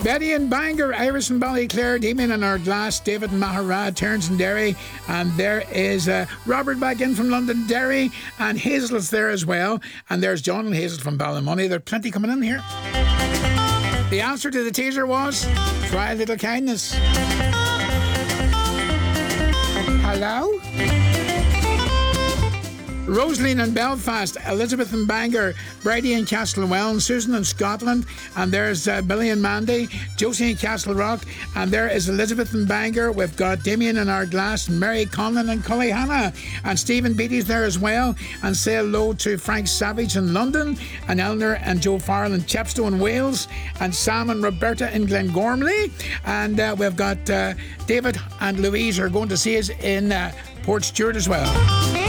Betty and Bangor, Iris and Ballyclare, Damien and Ardglass, David and Maharad, Terence and Derry, and there is Robert back in from Londonderry, and Hazel's there as well, and there's John and Hazel from Ballymoney. There are plenty coming in here. The answer to the teaser was try a little kindness. Hello? Rosaline in Belfast, Elizabeth in Bangor, Brady in Castlewellan, Susan in Scotland, and there's Billy and Mandy, Josie in Castle Rock, and there is Elizabeth in Bangor. We've got Damien in Ardglass, Mary Conlon and Cullyhanna, and Stephen Beatty's there as well. And say hello to Frank Savage in London, and Eleanor and Joe Farrell in Chepstow in Wales, and Sam and Roberta in Glengormley, and we've got David and Louise are going to see us in Port Stewart as well.